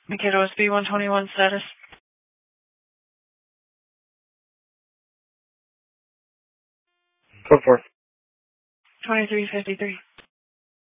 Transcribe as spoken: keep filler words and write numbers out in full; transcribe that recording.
Mankato S B one twenty-one status. Go forth. twenty-three fifty-three.